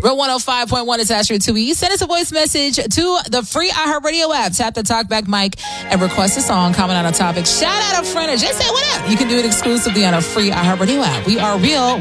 Real 105.1 is Astro 2E. Send us a voice message to the free iHeartRadio app. Tap the talkback mic and request a song. Comment on a topic. Shout out a friend or just say what up. You can do it exclusively on a free iHeartRadio app. We are Real